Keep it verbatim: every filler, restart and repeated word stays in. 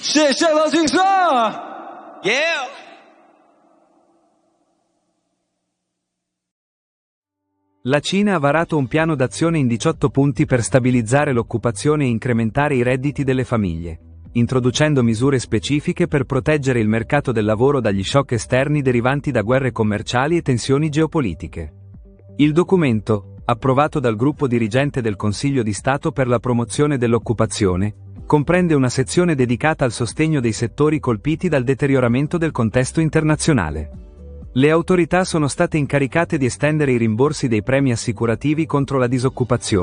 谢谢老先生。 Yeah! La Cina ha varato un piano d'azione in diciotto punti per stabilizzare l'occupazione e incrementare i redditi delle famiglie, introducendo misure specifiche per proteggere il mercato del lavoro dagli shock esterni derivanti da guerre commerciali e tensioni geopolitiche. Il documento, approvato dal gruppo dirigente del Consiglio di Stato per la promozione dell'occupazione, comprende una sezione dedicata al sostegno dei settori colpiti dal deterioramento del contesto internazionale. Le autorità sono state incaricate di estendere i rimborsi dei premi assicurativi contro la disoccupazione,